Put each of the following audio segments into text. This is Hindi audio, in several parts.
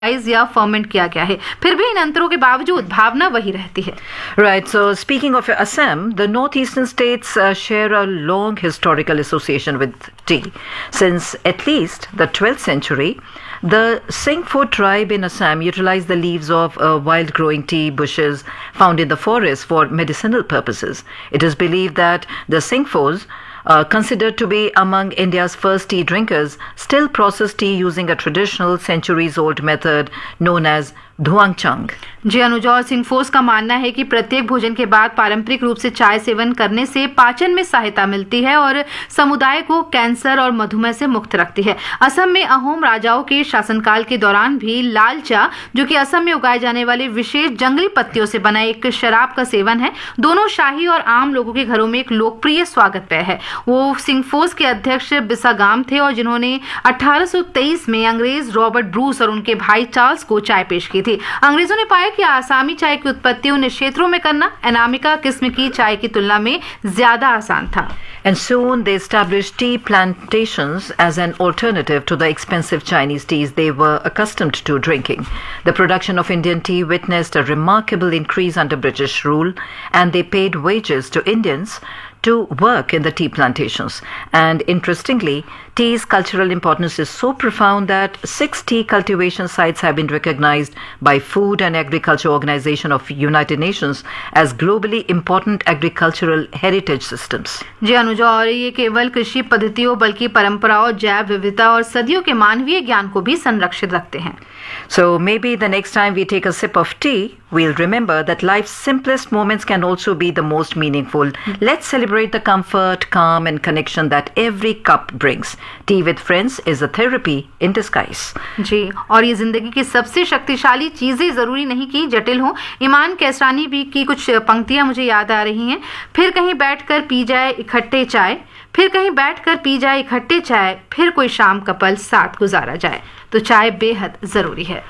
या फर्मेंट किया गया है, फिर भी इन अंतरों के बावजूद भावना वही रहती है. Right. So speaking of Assam, the northeastern states share a long historical association with tea. Since at least the 12th century, the Singpho tribe in Assam utilized the leaves of wild growing tea bushes found in the forest for medicinal purposes. It is believed that the Singphos, considered to be among India's first tea drinkers, still process tea using a traditional centuries-old method known as धुआंगचंग. जी अनुजा, और सिंगफोस का मानना है कि प्रत्येक भोजन के बाद पारंपरिक रूप से चाय सेवन करने से पाचन में सहायता मिलती है और समुदाय को कैंसर और मधुमेह से मुक्त रखती है. असम में अहोम राजाओं के शासनकाल के दौरान भी लाल चा, जो कि असम में उगाए जाने वाले विशेष जंगली पत्तियों से बना एक शराब का सेवन है, दोनों शाही और आम लोगों के घरों में एक लोकप्रिय स्वागत पेय है. वो सिंगफोस के अध्यक्ष बिसागाम थे और जिन्होंने 1823 में अंग्रेज रॉबर्ट ब्रूस और उनके भाई चार्ल्स को चाय पेश की थी. अंग्रेजों ने पाया कि आसामी चाय की उत्पत्ति उन क्षेत्रों में करना अनामिका किस्म की चाय की तुलना में ज्यादा आसान था. And soon they established tea plantations as an alternative to the expensive Chinese teas they were accustomed to drinking. The production of Indian tea witnessed a remarkable increase under British rule, and they paid wages to Indians to work in the tea plantations. And interestingly, tea's cultural importance is so profound that 6 tea cultivation sites have been recognized by Food and Agriculture Organization of United Nations as globally important agricultural heritage systems. जी अनुजा, और ये केवल कृषि पद्धतियों बल्कि परंपराओं, जैव विविधता और सदियों के मानवीय ज्ञान को भी संरक्षित रखते हैं. So maybe the next time we take a sip of tea, we'll remember that life's simplest moments can also be the most meaningful. Let's celebrate the comfort, calm and connection that every cup brings. Tea with friends is a therapy in disguise. जी, और ये जिंदगी की सबसे शक्तिशाली चीजें जरूरी नहीं कि जटिल हो. ईमान कैसरानी भी की कुछ पंक्तियां मुझे याद आ रही हैं. फिर कहीं बैठकर पी जाए इकट्ठे चाय, फिर कहीं बैठकर पी जाए इकट्ठे चाय, फिर कोई शाम का पल साथ गुजारा जाए. तो चाय बेहद जरूरी है.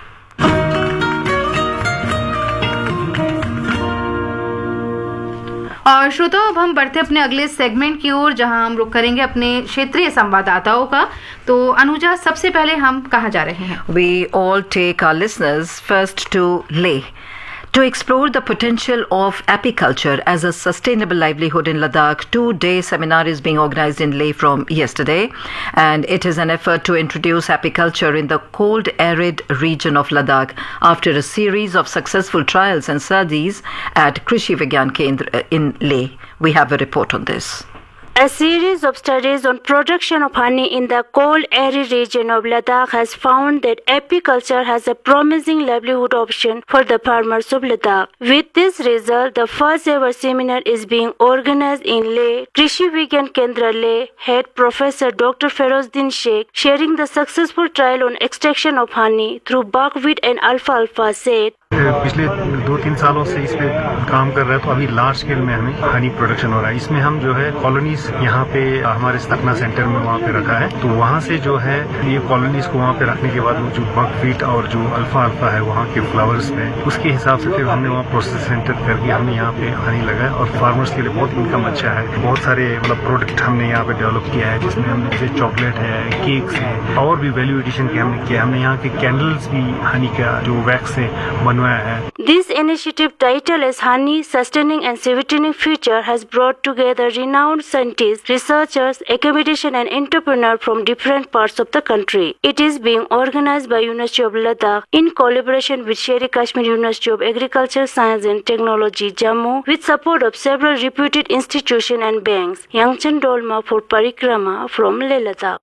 और श्रोताओं, अब हम बढ़ते अपने अगले सेगमेंट की ओर, जहां हम रुक करेंगे अपने क्षेत्रीय संवाददाताओं का. तो अनुजा, सबसे पहले हम कहाँ जा रहे हैं? We all take our listeners first to Leh to explore the potential of apiculture as a sustainable livelihood in Ladakh. 2-day seminar is being organized in Leh from yesterday, and it is an effort to introduce apiculture in the cold, arid region of Ladakh after a series of successful trials and studies at Krishi Vigyan Kendra in Leh. We have a report on this. A series of studies on production of honey in the cold, arid region of Ladakh has found that apiculture has a promising livelihood option for the farmers of Ladakh. With this result, the first ever seminar is being organized in Leh. Krishi Vigyan Kendra Leh head Professor Dr. Ferozdin Sheikh, sharing the successful trial on extraction of honey through buckwheat and alfalfa, said, पिछले 2-3 सालों से इस पे काम कर रहे हैं, तो अभी लार्ज स्केल में हमें हनी प्रोडक्शन हो रहा है. इसमें हम जो है कॉलोनीज यहाँ पे हमारे सतना सेंटर में वहाँ पे रखा है. तो वहाँ से जो है ये कॉलोनीज को वहाँ पे रखने के बाद जो बकवीट और जो अल्फा है वहाँ के फ्लावर्स में, उसके हिसाब से फिर हमने वहाँ प्रोसेस सेंटर करके हमने यहाँ पे हनी लगाया. और फार्मर्स के लिए बहुत इनकम अच्छा है. बहुत सारे मतलब प्रोडक्ट हमने यहाँ पे डेवलप किया है, जिसमें हमने जैसे चॉकलेट है, केक्स है, और भी वैल्यू एडिशन के हमने किया. हमने यहाँ के कैंडल्स भी हनी का जो वैक्स से बनवाया. This initiative, titled as Honey Sustaining and Sweetening Future, has brought together renowned scientists, researchers, academicians and entrepreneurs from different parts of the country. It is being organized by University of Ladakh in collaboration with Sher-e-Kashmir University of Agriculture, Science and Technology, Jammu, with support of several reputed institutions and banks. Yangchen Dolma for Parikrama from Leh, Ladakh.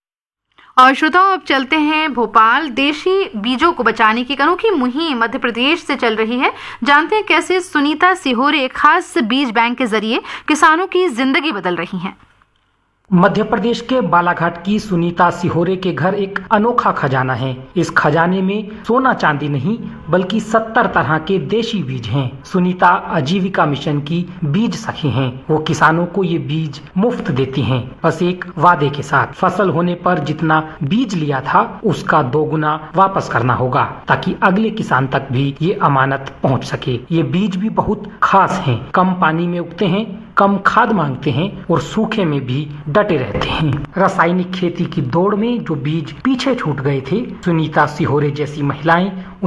और श्रोताओं, अब चलते हैं भोपाल. देशी बीजों को बचाने की अनोखी मुहिम मध्य प्रदेश से चल रही है. जानते हैं कैसे सुनीता सिहोरे खास बीज बैंक के जरिए किसानों की जिंदगी बदल रही हैं. मध्य प्रदेश के बालाघाट की सुनीता सिहोरे के घर एक अनोखा खजाना है. इस खजाने में सोना चांदी नहीं बल्कि 70 तरह के देशी बीज हैं। सुनीता आजीविका मिशन की बीज सखी हैं। वो किसानों को ये बीज मुफ्त देती हैं, बस एक वादे के साथ। फसल होने पर जितना बीज लिया था उसका 2 गुना वापस करना होगा, ताकि अगले किसान तक भी ये अमानत पहुंच सके। ये बीज भी बहुत खास हैं, कम पानी में उगते हैं, कम खाद मांगते हैं और सूखे में भी डटे रहते हैं। रासायनिक खेती की दौड़ में जो बीज पीछे छूट गए थे, सुनीता सिहोरे जैसी महिलाएं